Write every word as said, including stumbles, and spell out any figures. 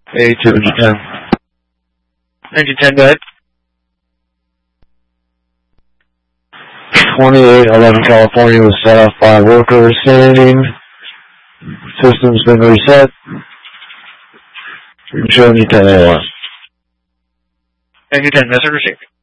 A two engine ten. Engine ten, go ahead. twenty-eight eleven California was set off by worker standing. System's been reset. You can show me ten A one. Engine ten, message received.